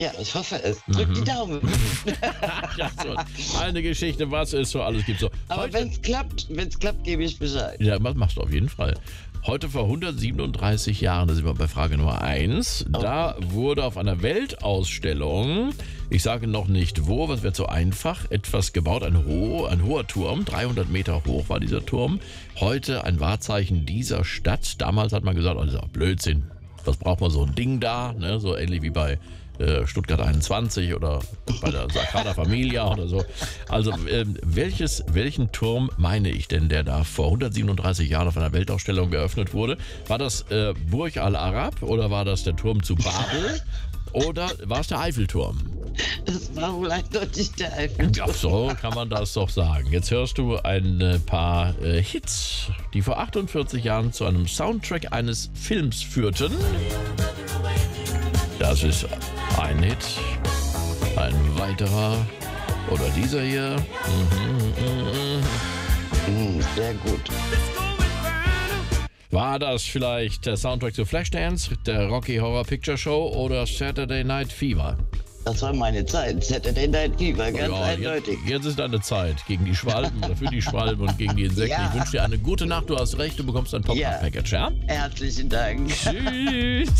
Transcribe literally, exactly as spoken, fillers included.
Ja, ich hoffe es. Drück Mhm. die Daumen. Ja, so eine Geschichte, was es so alles gibt. So, Aber heute, wenn es klappt, wenn es klappt, gebe ich Bescheid. ja, was machst du auf jeden Fall. Heute vor hundertsiebenunddreißig Jahren, da sind wir bei Frage Nummer eins, da wurde auf einer Weltausstellung, ich sage noch nicht wo, was wäre zu einfach, etwas gebaut, ein, ho ein hoher Turm, dreihundert Meter hoch war dieser Turm, heute ein Wahrzeichen dieser Stadt. Damals hat man gesagt, oh, das ist auch Blödsinn, was braucht man so ein Ding da, ne? So ähnlich wie bei äh, Stuttgart einundzwanzig oder bei der Sagrada Familia oder so. Also ähm, welches, welchen Turm meine ich denn, der da vor hundertsiebenunddreißig Jahren auf einer Weltausstellung geöffnet wurde? War das äh, Burj Al Arab oder war das der Turm zu Babel oder war es der Eiffelturm? Das war wohl eindeutig der Eiffelturm. Ja, so kann man das doch sagen. Jetzt hörst du ein paar äh, Hits, die vor achtundvierzig Jahren zu einem Soundtrack eines Films führten. Das ist ein Hit, ein weiterer oder dieser hier. Mhm, mhm, Mm, sehr gut. War das vielleicht der Soundtrack zu Flashdance, der Rocky Horror Picture Show oder Saturday Night Fever? Das war meine Zeit. Saturday Night Fever, ganz Ja, eindeutig. Jetzt, jetzt ist deine Zeit gegen die Schwalben oder für die Schwalben und gegen die Insekten. Ja. Ich wünsche dir eine gute Nacht. Du hast recht, du bekommst ein Popcorn-Package, ja? Herzlichen Dank. Tschüss.